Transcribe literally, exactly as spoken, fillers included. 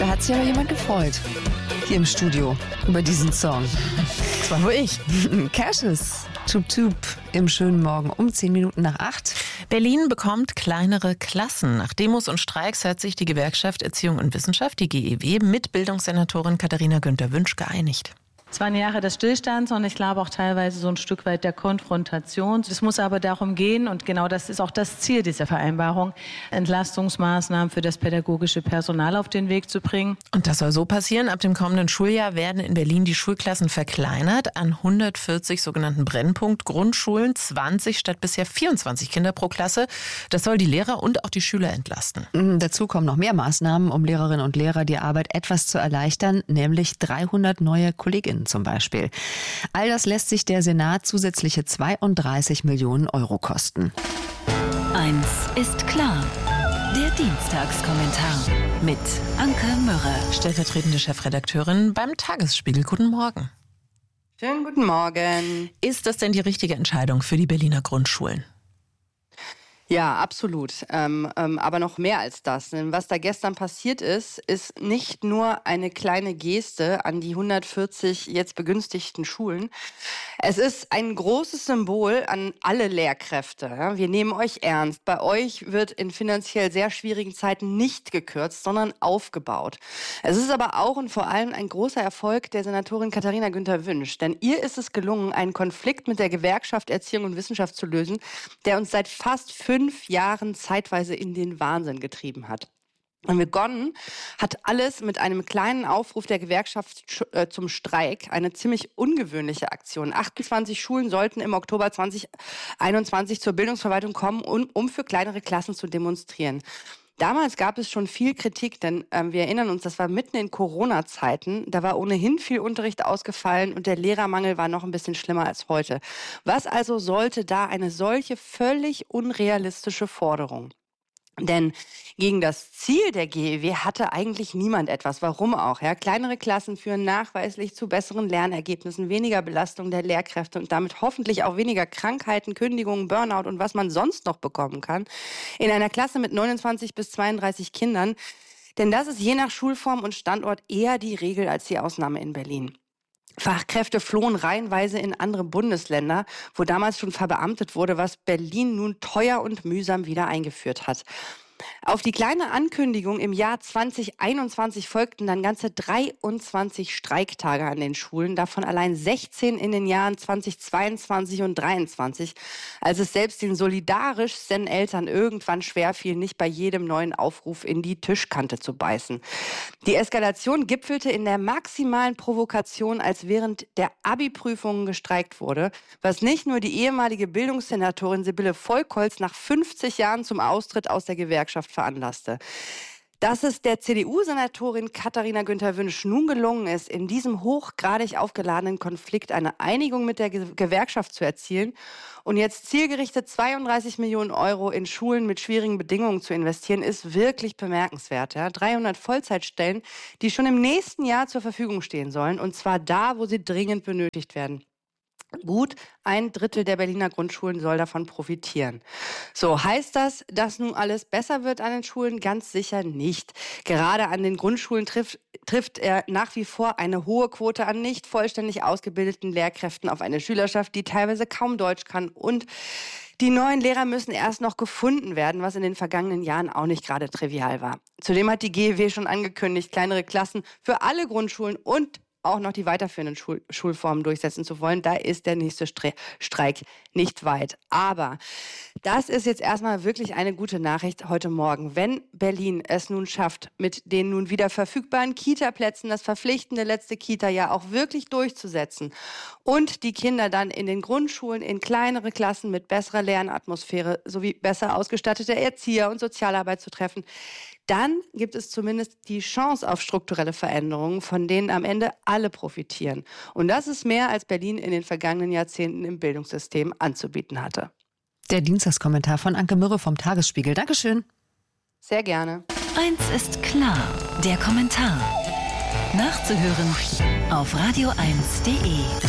Da hat sich aber jemand gefreut. Hier im Studio über diesen Song. Das war nur ich. Cashes, Tup Tup im schönen Morgen um zehn Minuten nach acht. Berlin bekommt kleinere Klassen. Nach Demos und Streiks hat sich die Gewerkschaft Erziehung und Wissenschaft, die G E W, mit Bildungssenatorin Katharina Günther-Wünsch geeinigt. Es waren Jahre des Stillstands und ich glaube auch teilweise so ein Stück weit der Konfrontation. Es muss aber darum gehen, und genau das ist auch das Ziel dieser Vereinbarung, Entlastungsmaßnahmen für das pädagogische Personal auf den Weg zu bringen. Und das soll so passieren: Ab dem kommenden Schuljahr werden in Berlin die Schulklassen verkleinert an hundertvierzig sogenannten Brennpunkt-Grundschulen, zwanzig statt bisher vierundzwanzig Kinder pro Klasse. Das soll die Lehrer und auch die Schüler entlasten. Dazu kommen noch mehr Maßnahmen, um Lehrerinnen und Lehrer die Arbeit etwas zu erleichtern, nämlich dreihundert neue Kolleginnen zum Beispiel. All das lässt sich der Senat zusätzliche zweiunddreißig Millionen Euro kosten. Eins ist klar. Der Dienstagskommentar mit Anke Mürre, Stellvertretende Chefredakteurin beim Tagesspiegel. Guten Morgen. Schönen guten Morgen. Ist das denn die richtige Entscheidung für die Berliner Grundschulen? Ja, absolut. Ähm, ähm, aber noch mehr als das. Denn was da gestern passiert ist, ist nicht nur eine kleine Geste an die hundertvierzig jetzt begünstigten Schulen. Es ist ein großes Symbol an alle Lehrkräfte. Ja? Wir nehmen euch ernst. Bei euch wird in finanziell sehr schwierigen Zeiten nicht gekürzt, sondern aufgebaut. Es ist aber auch und vor allem ein großer Erfolg der Senatorin Katharina Günther-Wünsch. Denn ihr ist es gelungen, einen Konflikt mit der Gewerkschaft Erziehung und Wissenschaft zu lösen, der uns seit fast fünf Jahren zeitweise in den Wahnsinn getrieben hat. Und begonnen hat alles mit einem kleinen Aufruf der Gewerkschaft äh, zum Streik, eine ziemlich ungewöhnliche Aktion. achtundzwanzig Schulen sollten im Oktober zweitausendeinundzwanzig zur Bildungsverwaltung kommen, um, um für kleinere Klassen zu demonstrieren. Damals gab es schon viel Kritik, denn äh, wir erinnern uns, das war mitten in Corona-Zeiten. Da war ohnehin viel Unterricht ausgefallen und der Lehrermangel war noch ein bisschen schlimmer als heute. Was also sollte da eine solche völlig unrealistische Forderung? Denn gegen das Ziel der G E W hatte eigentlich niemand etwas. Warum auch? Ja? Kleinere Klassen führen nachweislich zu besseren Lernergebnissen, weniger Belastung der Lehrkräfte und damit hoffentlich auch weniger Krankheiten, Kündigungen, Burnout und was man sonst noch bekommen kann. In einer Klasse mit neunundzwanzig bis zweiunddreißig Kindern. Denn das ist je nach Schulform und Standort eher die Regel als die Ausnahme in Berlin. Fachkräfte flohen reihenweise in andere Bundesländer, wo damals schon verbeamtet wurde, was Berlin nun teuer und mühsam wieder eingeführt hat. Auf die kleine Ankündigung im Jahr zweitausendeinundzwanzig folgten dann ganze dreiundzwanzig Streiktage an den Schulen, davon allein sechzehn in den Jahren zweitausendzweiundzwanzig und zweitausenddreiundzwanzig, als es selbst den solidarischsten Eltern irgendwann schwerfiel, nicht bei jedem neuen Aufruf in die Tischkante zu beißen. Die Eskalation gipfelte in der maximalen Provokation, als während der Abi-Prüfungen gestreikt wurde, was nicht nur die ehemalige Bildungssenatorin Sibylle Volkholz nach fünfzig Jahren zum Austritt aus der Gewerkschaft veranlasste. Dass es der C D U-Senatorin Katharina Günther-Wünsch nun gelungen ist, in diesem hochgradig aufgeladenen Konflikt eine Einigung mit der Ge- Gewerkschaft zu erzielen und jetzt zielgerichtet zweiunddreißig Millionen Euro in Schulen mit schwierigen Bedingungen zu investieren, ist wirklich bemerkenswert. Ja? dreihundert Vollzeitstellen, die schon im nächsten Jahr zur Verfügung stehen sollen, und zwar da, wo sie dringend benötigt werden. Gut ein Drittel der Berliner Grundschulen soll davon profitieren. So, heißt das, dass nun alles besser wird an den Schulen? Ganz sicher nicht. Gerade an den Grundschulen trifft, trifft er nach wie vor eine hohe Quote an nicht vollständig ausgebildeten Lehrkräften auf eine Schülerschaft, die teilweise kaum Deutsch kann, und die neuen Lehrer müssen erst noch gefunden werden, was in den vergangenen Jahren auch nicht gerade trivial war. Zudem hat die G E W schon angekündigt, kleinere Klassen für alle Grundschulen und auch noch die weiterführenden Schul- Schulformen durchsetzen zu wollen. Da ist der nächste Stre- Streik nicht weit. Aber das ist jetzt erstmal wirklich eine gute Nachricht heute Morgen. Wenn Berlin es nun schafft, mit den nun wieder verfügbaren Kita-Plätzen das verpflichtende letzte Kita-Jahr auch wirklich durchzusetzen und die Kinder dann in den Grundschulen in kleinere Klassen mit besserer Lernatmosphäre sowie besser ausgestattete Erzieher und Sozialarbeit zu treffen, dann gibt es zumindest die Chance auf strukturelle Veränderungen, von denen am Ende alle profitieren. Und das ist mehr, als Berlin in den vergangenen Jahrzehnten im Bildungssystem anzubieten hatte. Der Dienstagskommentar von Anke Mürre vom Tagesspiegel. Dankeschön. Sehr gerne. Eins ist klar. Der Kommentar. Nachzuhören auf radio eins punkt de.